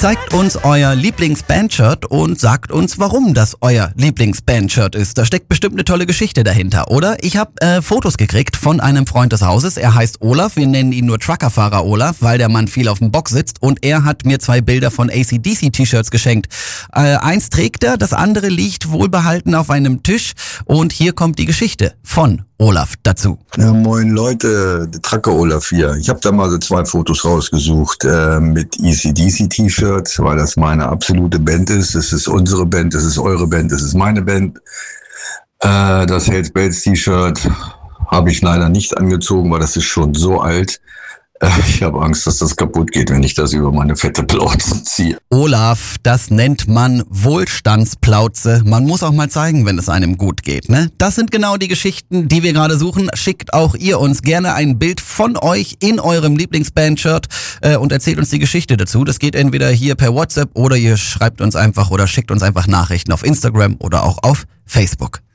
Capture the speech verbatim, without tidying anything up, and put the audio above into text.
Zeigt uns euer Lieblingsbandshirt und sagt uns, warum das euer Lieblingsbandshirt ist. Da steckt bestimmt eine tolle Geschichte dahinter, oder? Ich habe äh, Fotos gekriegt von einem Freund des Hauses. Er heißt Olaf. Wir nennen ihn nur Truckerfahrer Olaf, weil der Mann viel auf dem Bock sitzt. Und er hat mir zwei Bilder von A C D C-T-Shirts geschenkt. Äh, eins trägt er, das andere liegt wohlbehalten auf einem Tisch. Und hier kommt die Geschichte von Olaf dazu. Ja, moin Leute, der Trucker Olaf hier. Ich habe da mal so zwei Fotos rausgesucht äh, mit A C D C-T-Shirts, weil das meine absolute Band ist. Das ist unsere Band, das ist eure Band, das ist meine Band. Äh, das Hells Bells T-Shirt habe ich leider nicht angezogen, weil das ist schon so alt. Ich habe Angst, dass das kaputt geht, wenn ich das über meine fette Plauze ziehe. Olaf, das nennt man Wohlstandsplauze. Man muss auch mal zeigen, wenn es einem gut geht, ne? Das sind genau die Geschichten, die wir gerade suchen. Schickt auch ihr uns gerne ein Bild von euch in eurem Lieblingsband-Shirt äh, und erzählt uns die Geschichte dazu. Das geht entweder hier per WhatsApp oder ihr schreibt uns einfach oder schickt uns einfach Nachrichten auf Instagram oder auch auf Facebook.